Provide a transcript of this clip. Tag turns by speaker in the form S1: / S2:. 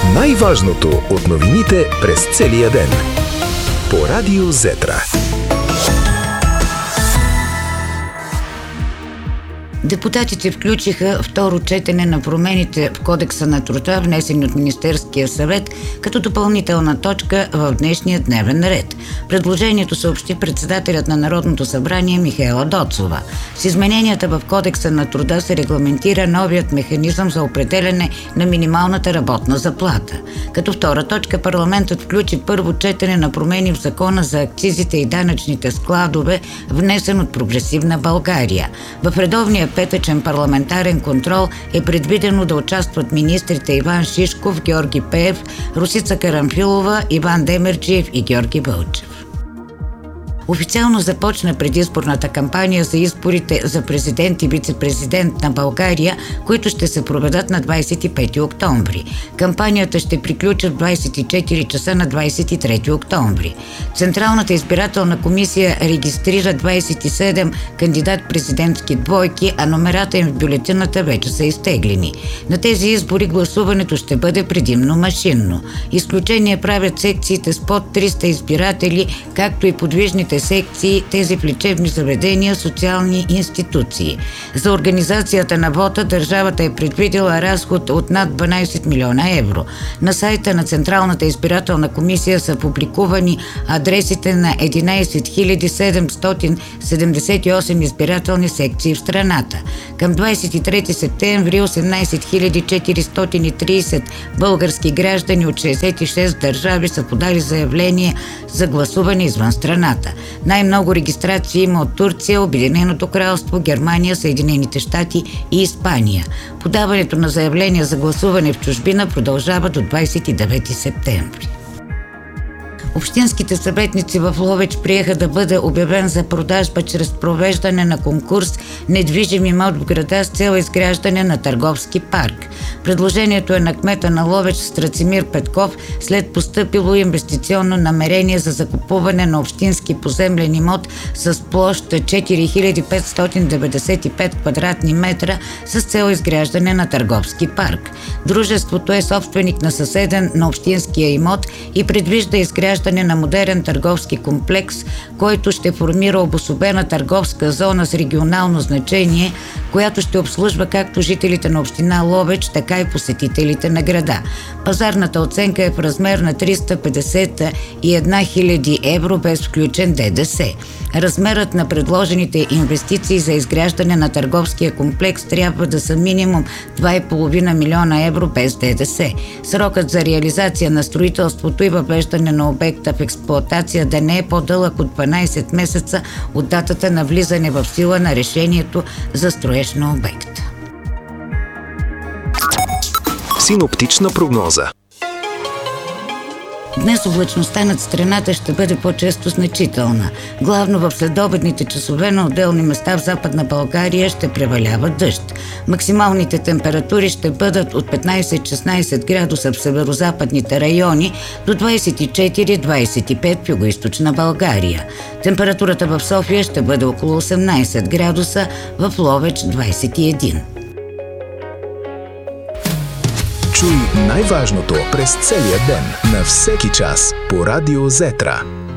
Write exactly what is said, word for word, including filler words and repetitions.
S1: Най-важното от новините през целия ден. По Радио Зетра.
S2: Депутатите включиха второ четене на промените в Кодекса на труда, внесени от Министерския съвет, като допълнителна точка в днешния дневен ред. Предложението съобщи председателят на Народното събрание Михаела Доцова. С измененията в Кодекса на труда се регламентира новият механизъм за определяне на минималната работна заплата. Като втора точка парламентът включи първо четене на промени в Закона за акцизите и данъчните складове, внесен от Прогресивна България. В редовния петъчен парламентарен контрол е предвидено да участват министрите Иван Шишков, Георги Пеев, Росица Карамфилова, Иван Демерджиев и Георги Вълчев. Официално започна предизборната кампания за изборите за президент и вице-президент на България, които ще се проведат на двадесет и пети октомври. Кампанията ще приключи в двадесет и четири часа на двадесет и трети октомври. Централната избирателна комисия регистрира двадесет и седем кандидат-президентски двойки, а номерата им в бюлетината вече са изтеглени. На тези избори гласуването ще бъде предимно машинно. Изключение правят секциите с под триста избиратели, както и подвижните секции, тези в лечебни заведения, социални институции. За организацията на вота държавата е предвидила разход от над дванадесет милиона евро. На сайта на Централната избирателна комисия са публикувани адресите на единадесет хиляди седемстотин седемдесет и осем избирателни секции в страната. Към двадесет и трети септември осемнадесет хиляди четиристотин и тридесет български граждани от шестдесет и шест държави са подали заявление за гласуване извън страната. Най-много регистрации има от Турция, Обединеното кралство, Германия, Съединените щати и Испания. Подаването на заявления за гласуване в чужбина продължава до двадесет и девети септември. Общинските съветници в Ловеч приеха да бъде обявен за продажба чрез провеждане на конкурс недвижим имот в града с цел изграждане на търговски парк. Предложението е на кмета на Ловеч Страцимир Петков след постъпило инвестиционно намерение за закупуване на общински поземлен имот с площ четири хиляди петстотин деветдесет и пет квадратни метра с цел изграждане на търговски парк. Дружеството е собственик на съседен на общинския имот и предвижда изграждане на модерен търговски комплекс, който ще формира обособена търговска зона с регионално значение, която ще обслужва както жителите на община Ловеч, така и посетителите на града. Пазарната оценка е в размер на триста петдесет и една хиляди евро без включен ДДС. Размерът на предложените инвестиции за изграждане на търговския комплекс трябва да са минимум два и половина милиона евро без ДДС. Срокът за реализация на строителството и въвеждане на обекта в експлоатация да не е по-дълъг от дванадесет месеца от датата на влизане в сила на решението за строеж на обекта.
S1: Синоптична прогноза.
S2: Днес облачността над страната ще бъде по-често значителна. Главно в следобедните часове на отделни места в Западна България ще превалява дъжд. Максималните температури ще бъдат от петнадесет до шестнадесет градуса в северозападните райони до двадесет и четири до двадесет и пет в югоизточна България. Температурата в София ще бъде около осемнадесет градуса, в Ловеч двадесет и един.
S1: Чуй най-важното през целия ден, на всеки час по Радио Зетра.